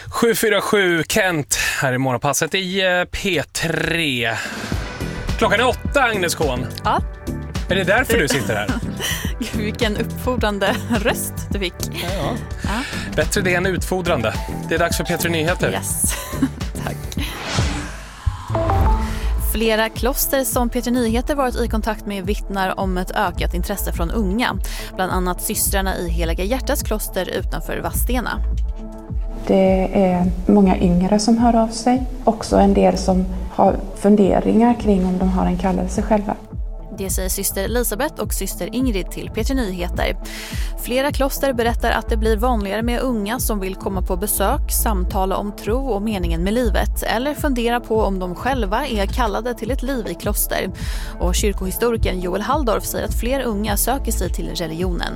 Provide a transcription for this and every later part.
747 Kent här i morgonpasset i P3. Klockan är 8, Agnes Kohn. Ja. Är det därför du sitter här? Gud, vilken uppfordrande röst du fick. Ja. Bättre det än utfordrande. Det är dags för P3 Nyheter. Yes, tack. Flera kloster som P3 Nyheter varit i kontakt med vittnar om ett ökat intresse från unga. Bland annat systrarna i Heliga Hjärtats kloster utanför Vadstena. Det är många yngre som hör av sig. Också en del som har funderingar kring om de har en kallelse själva. Det säger syster Elisabeth och syster Ingrid till P3 Nyheter. Flera kloster berättar att det blir vanligare med unga som vill komma på besök, samtala om tro och meningen med livet eller fundera på om de själva är kallade till ett liv i kloster. Och kyrkohistorikern Joel Halldorf säger att fler unga söker sig till religionen.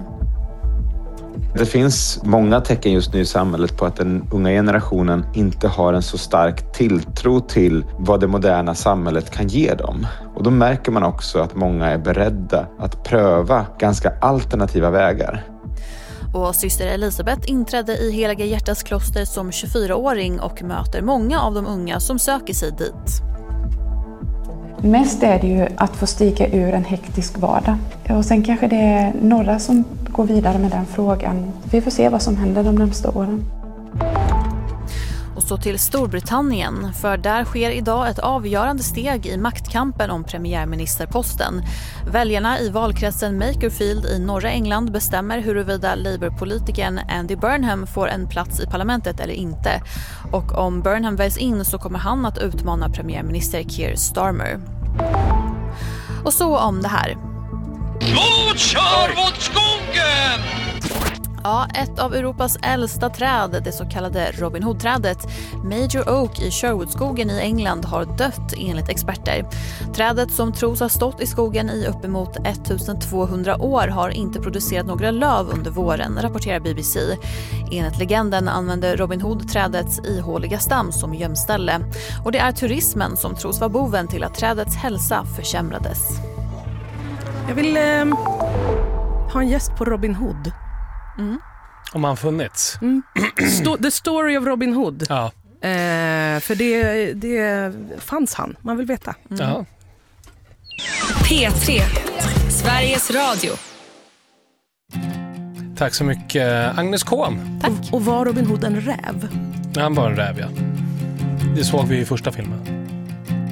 Det finns många tecken just nu i samhället på att den unga generationen inte har en så stark tilltro till vad det moderna samhället kan ge dem. Och då märker man också att många är beredda att pröva ganska alternativa vägar. Och syster Elisabeth inträdde i Heliga Hjärtats kloster som 24-åring och möter många av de unga som söker sig dit. Mest är det ju att få stiga ur en hektisk vardag. Och sen kanske det är några som går vidare med den frågan. Vi får se vad som händer de närmaste åren. Och så till Storbritannien, för där sker idag ett avgörande steg i maktkampen om premiärministerposten. Väljarna i valkretsen Makerfield i norra England bestämmer huruvida Labour-politikern Andy Burnham får en plats i parlamentet eller inte. Och om Burnham väljs in så kommer han att utmana premiärminister Keir Starmer. Och så om det här. Då kör mot skogen! Ja, ett av Europas äldsta träd, det så kallade Robin Hood-trädet, Major Oak i Sherwoodskogen i England, har dött enligt experter. Trädet som tros ha stått i skogen i uppemot 1200 år har inte producerat några löv under våren, rapporterar BBC. Enligt legenden använde Robin Hood-trädets ihåliga stam som gömställe. Och det är turismen som tros vara boven till att trädets hälsa försämrades. Jag vill ha en gäst på Robin Hood. Om han funnits. The story of Robin Hood. Ja. För det fanns han. Man vill veta. Ja. P3, Sveriges Radio. Tack så mycket, Agnes Kohn. Tack. Och var Robin Hood en räv? Han var en räv, ja. Det såg vi i första filmen.